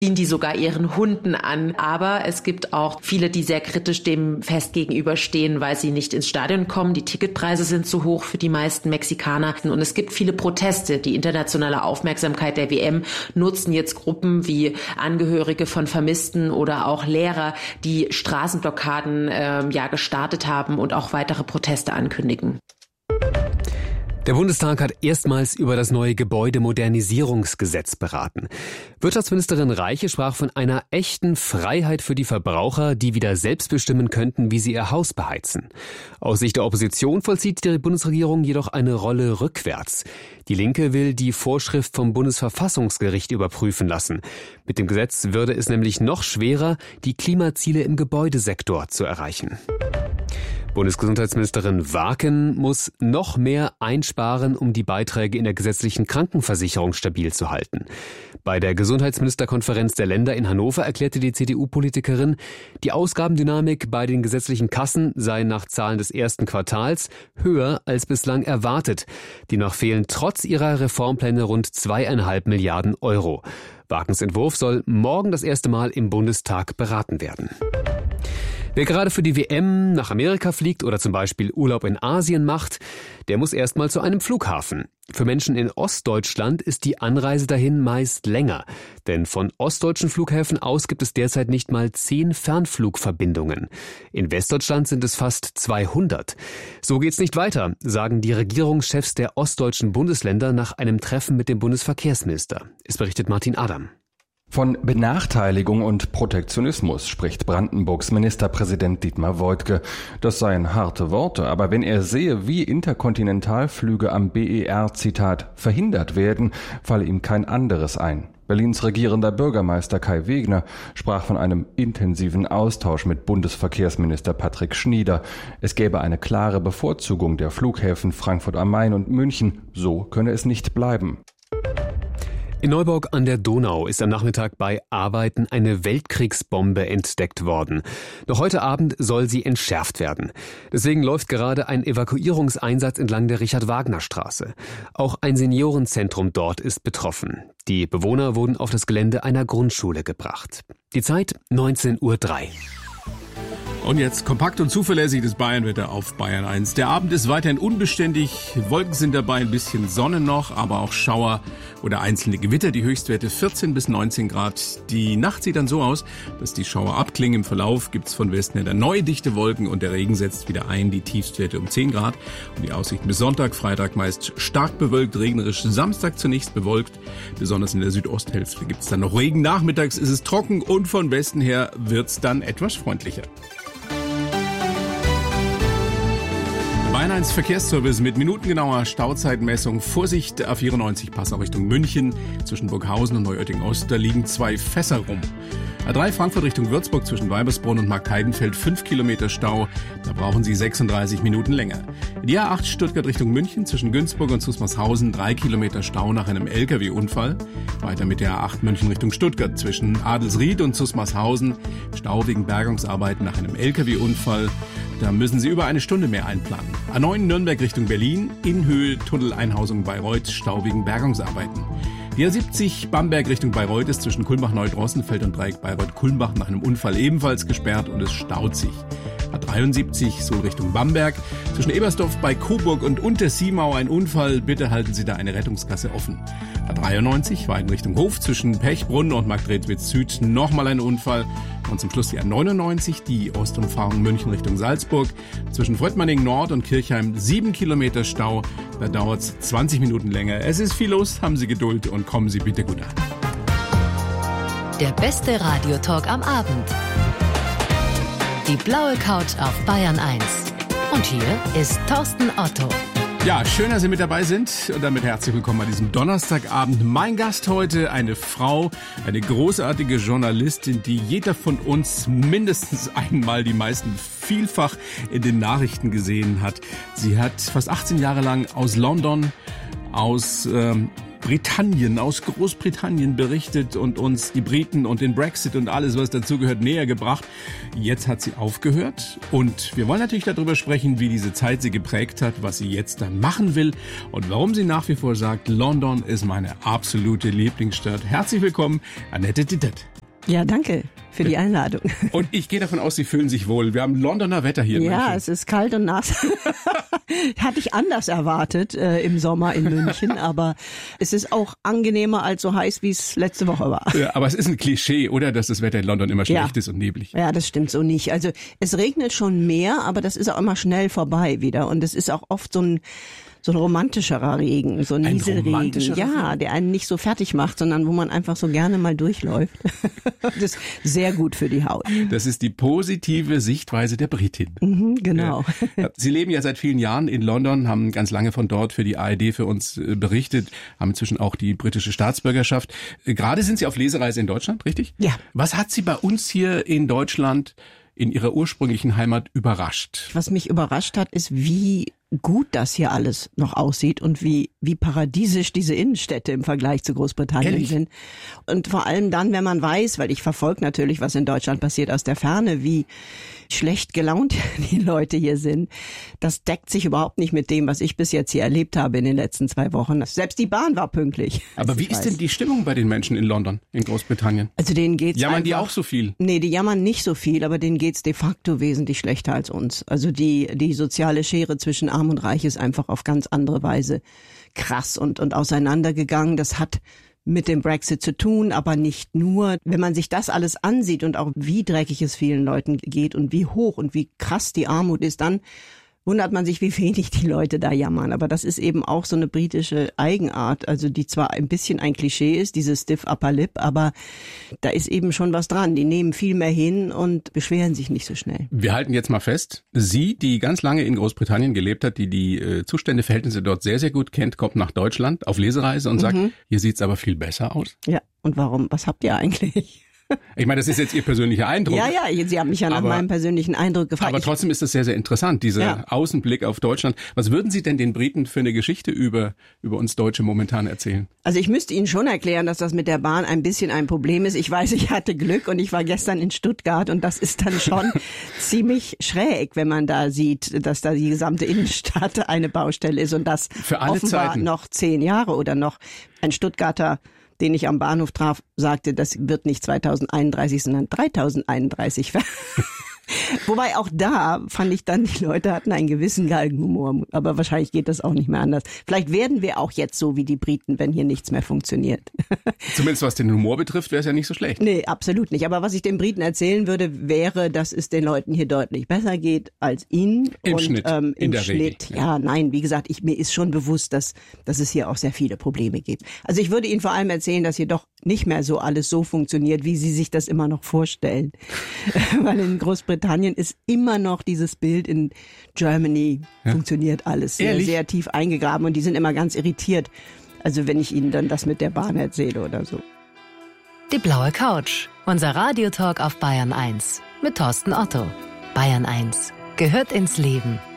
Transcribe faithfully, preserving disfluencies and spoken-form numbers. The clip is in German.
ziehen die sogar ihren Hunden an. Aber es gibt auch viele, die sehr kritisch dem Fest gegenüberstehen, weil sie nicht ins Stadion kommen. Die Ticketpreise sind zu hoch für die meisten Mexikaner. Und es gibt viele Proteste. Die internationale Aufmerksamkeit der W M nutzen jetzt Gruppen wie Angehörige von Vermissten oder auch Lehrer, die Straßenblockaden äh, ja gestartet haben und auch weitere Proteste ankündigen. Der Bundestag hat erstmals über das neue Gebäudemodernisierungsgesetz beraten. Wirtschaftsministerin Reiche sprach von einer echten Freiheit für die Verbraucher, die wieder selbst bestimmen könnten, wie sie ihr Haus beheizen. Aus Sicht der Opposition vollzieht die Bundesregierung jedoch eine Rolle rückwärts. Die Linke will die Vorschrift vom Bundesverfassungsgericht überprüfen lassen. Mit dem Gesetz würde es nämlich noch schwerer, die Klimaziele im Gebäudesektor zu erreichen. Bundesgesundheitsministerin Warken muss noch mehr einsparen, um die Beiträge in der gesetzlichen Krankenversicherung stabil zu halten. Bei der Gesundheitsministerkonferenz der Länder in Hannover erklärte die C D U-Politikerin, die Ausgabendynamik bei den gesetzlichen Kassen sei nach Zahlen des ersten Quartals höher als bislang erwartet. Demnach fehlen trotz ihrer Reformpläne rund zweieinhalb Milliarden Euro. Warkens Entwurf soll morgen das erste Mal im Bundestag beraten werden. Wer gerade für die W M nach Amerika fliegt oder zum Beispiel Urlaub in Asien macht, der muss erstmal zu einem Flughafen. Für Menschen in Ostdeutschland ist die Anreise dahin meist länger. Denn von ostdeutschen Flughäfen aus gibt es derzeit nicht mal zehn Fernflugverbindungen. In Westdeutschland sind es fast zweihundert. So geht's nicht weiter, sagen die Regierungschefs der ostdeutschen Bundesländer nach einem Treffen mit dem Bundesverkehrsminister. Es berichtet Martin Adam. Von Benachteiligung und Protektionismus spricht Brandenburgs Ministerpräsident Dietmar Woidke. Das seien harte Worte, aber wenn er sehe, wie Interkontinentalflüge am B E R, Zitat, verhindert werden, falle ihm kein anderes ein. Berlins regierender Bürgermeister Kai Wegner sprach von einem intensiven Austausch mit Bundesverkehrsminister Patrick Schnieder. Es gäbe eine klare Bevorzugung der Flughäfen Frankfurt am Main und München. So könne es nicht bleiben. In Neuburg an der Donau ist am Nachmittag bei Arbeiten eine Weltkriegsbombe entdeckt worden. Doch heute Abend soll sie entschärft werden. Deswegen läuft gerade ein Evakuierungseinsatz entlang der Richard-Wagner-Straße. Auch ein Seniorenzentrum dort ist betroffen. Die Bewohner wurden auf das Gelände einer Grundschule gebracht. Die Zeit neunzehn Uhr drei. Und jetzt kompakt und zuverlässig das Bayernwetter auf Bayern eins. Der Abend ist weiterhin unbeständig. Wolken sind dabei, ein bisschen Sonne noch, aber auch Schauer oder einzelne Gewitter. Die Höchstwerte vierzehn bis neunzehn Grad. Die Nacht sieht dann so aus, dass die Schauer abklingen. Im Verlauf gibt's von Westen her dann neue dichte Wolken und der Regen setzt wieder ein. Die Tiefstwerte um zehn Grad. Und die Aussichten bis Sonntag, Freitag meist stark bewölkt, regnerisch. Samstag zunächst bewölkt. Besonders in der Südosthälfte gibt's dann noch Regen. Nachmittags ist es trocken und von Westen her wird's dann etwas freundlicher. Bayern eins Verkehrsservice mit minutengenauer Stauzeitmessung. Vorsicht, A vierundneunzig Passau Richtung München. Zwischen Burghausen und Neuötting-Ost, da liegen zwei Fässer rum. A drei Frankfurt Richtung Würzburg zwischen Weibersbrunn und Marktheidenfeld fünf Kilometer Stau. Da brauchen Sie sechsunddreißig Minuten länger. Die A acht Stuttgart Richtung München zwischen Günzburg und Zusmarshausen drei Kilometer Stau nach einem L K W-Unfall. Weiter mit der A acht München Richtung Stuttgart zwischen Adelsried und Zusmarshausen. Stau wegen Bergungsarbeiten nach einem L K W-Unfall. Da müssen Sie über eine Stunde mehr einplanen. A neun Nürnberg Richtung Berlin, in Höhe Tunneleinhausung Bayreuth, Stau wegen Bergungsarbeiten. Die A siebzig Bamberg Richtung Bayreuth ist zwischen Kulmbach-Neudrossenfeld und Dreieck Bayreuth-Kulmbach nach einem Unfall ebenfalls gesperrt und es staut sich. A dreiundsiebzig Suhl Richtung Bamberg, zwischen Ebersdorf bei Coburg und Untersiemau ein Unfall, bitte halten Sie da eine Rettungskasse offen. A dreiundneunzig Weiden Richtung Hof, zwischen Pechbrunn und Marktredwitz Süd nochmal ein Unfall. Und zum Schluss die A neunundneunzig, die Ostumfahrung München Richtung Salzburg, zwischen Fröttmanning Nord und Kirchheim sieben Kilometer Stau, da dauert es zwanzig Minuten länger. Es ist viel los, haben Sie Geduld und kommen Sie bitte gut an. Der beste Radiotalk am Abend. Die blaue Couch auf Bayern eins. Und hier ist Thorsten Otto. Ja, schön, dass Sie mit dabei sind und damit herzlich willkommen an diesem Donnerstagabend. Mein Gast heute, eine Frau, eine großartige Journalistin, die jeder von uns mindestens einmal, die meisten vielfach in den Nachrichten gesehen hat. Sie hat fast achtzehn Jahre lang aus London, aus ähm, Britannien, aus Großbritannien berichtet und uns die Briten und den Brexit und alles, was dazugehört, näher gebracht. Jetzt hat sie aufgehört und wir wollen natürlich darüber sprechen, wie diese Zeit sie geprägt hat, was sie jetzt dann machen will und warum sie nach wie vor sagt, London ist meine absolute Lieblingsstadt. Herzlich willkommen, Annette Dittet. Ja, danke für die Einladung. Und ich gehe davon aus, Sie fühlen sich wohl. Wir haben Londoner Wetter hier in Ja, München. Es ist kalt und nass. Hatte ich anders erwartet äh, im Sommer in München, aber es ist auch angenehmer als so heiß, wie es letzte Woche war. Ja, aber es ist ein Klischee, oder, dass das Wetter in London immer schlecht Ja. ist und neblig. Ja, das stimmt so nicht. Also es regnet schon mehr, aber das ist auch immer schnell vorbei wieder. Und es ist auch oft so ein so ein romantischerer Regen, so ein, Ein Nieselregen. romantischerer Ja, Regen? der einen nicht so fertig macht, sondern wo man einfach so gerne mal durchläuft. Das ist sehr gut für die Haut. Das ist die positive Sichtweise der Britin. Mhm, genau. Ja. Sie leben ja seit vielen Jahren in London, haben ganz lange von dort für die A R D für uns äh, berichtet, haben inzwischen auch die britische Staatsbürgerschaft. Äh, Gerade sind Sie auf Lesereise in Deutschland, richtig? Ja. Was hat Sie bei uns hier in Deutschland in Ihrer ursprünglichen Heimat überrascht? Was mich überrascht hat, ist, wie gut das hier alles noch aussieht und wie wie paradiesisch diese Innenstädte im Vergleich zu Großbritannien Ehrlich? sind. Und vor allem dann, wenn man weiß, weil ich verfolge natürlich, was in Deutschland passiert aus der Ferne, wie schlecht gelaunt die Leute hier sind. Das deckt sich überhaupt nicht mit dem, was ich bis jetzt hier erlebt habe in den letzten zwei Wochen. Selbst die Bahn war pünktlich. Aber wie ist denn die Stimmung bei den Menschen in London, in Großbritannien? Also denen geht's Jammern einfach, die auch so viel? Nee, die jammern nicht so viel, aber denen geht's de facto wesentlich schlechter als uns. Also die die soziale Schere zwischen Arm und Reich ist einfach auf ganz andere Weise krass und und auseinandergegangen. Das hat mit dem Brexit zu tun, aber nicht nur. Wenn man sich das alles ansieht und auch wie dreckig es vielen Leuten geht und wie hoch und wie krass die Armut ist, dann wundert man sich, wie wenig die Leute da jammern. Aber das ist eben auch so eine britische Eigenart, also die zwar ein bisschen ein Klischee ist, dieses Stiff Upper Lip, aber da ist eben schon was dran. Die nehmen viel mehr hin und beschweren sich nicht so schnell. Wir halten jetzt mal fest, Sie, die ganz lange in Großbritannien gelebt hat, die die äh, Zustände, Verhältnisse dort sehr, sehr gut kennt, kommt nach Deutschland auf Lesereise und sagt, Mhm. hier sieht's aber viel besser aus. Ja, und warum? Was habt ihr eigentlich? Ich meine, das ist jetzt Ihr persönlicher Eindruck. Ja, ja, Sie haben mich ja nach Aber- meinem persönlichen Eindruck gefragt. Aber Ich- trotzdem ist das sehr, sehr interessant, dieser Ja. Außenblick auf Deutschland. Was würden Sie denn den Briten für eine Geschichte über, über uns Deutsche momentan erzählen? Also ich müsste Ihnen schon erklären, dass das mit der Bahn ein bisschen ein Problem ist. Ich weiß, ich hatte Glück und ich war gestern in Stuttgart und das ist dann schon ziemlich schräg, wenn man da sieht, dass da die gesamte Innenstadt eine Baustelle ist und das Für alle offenbar Zeiten. noch zehn Jahre oder noch ein Stuttgarter, den ich am Bahnhof traf, sagte, das wird nicht zweitausendeinunddreißig, sondern dreitausendeinunddreißig werden. Wobei auch da fand ich dann, die Leute hatten einen gewissen Galgenhumor, aber wahrscheinlich geht das auch nicht mehr anders. Vielleicht werden wir auch jetzt so wie die Briten, wenn hier nichts mehr funktioniert. Zumindest was den Humor betrifft, wäre es ja nicht so schlecht. Nee, absolut nicht. Aber was ich den Briten erzählen würde, wäre, dass es den Leuten hier deutlich besser geht als ihnen. Im und, Schnitt, Ähm, in Im der Schnitt, Regel, ja. nein, wie gesagt, ich, mir ist schon bewusst, dass, dass es hier auch sehr viele Probleme gibt. Also ich würde Ihnen vor allem erzählen, dass hier doch nicht mehr so alles so funktioniert, wie Sie sich das immer noch vorstellen. Weil in Großbritannien ist immer noch dieses Bild, in Germany Ja. funktioniert alles sehr, Ehrlich? sehr tief eingegraben und die sind immer ganz irritiert. Also wenn ich Ihnen dann das mit der Bahn erzähle oder so. Die blaue Couch. Unser Radiotalk auf Bayern eins. Mit Thorsten Otto. Bayern eins gehört ins Leben.